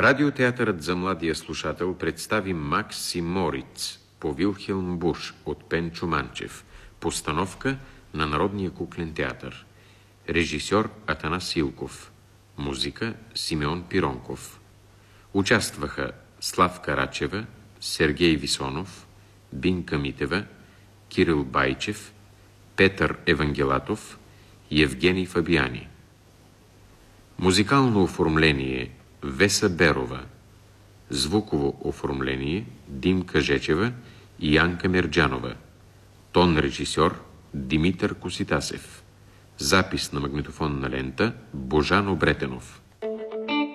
Радиотеатърът за младия слушател представи Макс и Мориц по Вилхелм Буш от Пенчо Манчев. Постановка на Народния куклен театър. Режисьор Атанас Илков. Музика Симеон Пиронков. Участваха Славка Рачева, Сергей Висонов, Бинка Митева, Кирил Байчев, Петър Евангелатов, Евгений Фабияни. Музикално оформление Веса Берова. Звуково оформление Димка Жечева и Янка Мерджанова. Тон режисьор Димитър Коситасев. Запис на магнитофонна лента Божан Обретенов.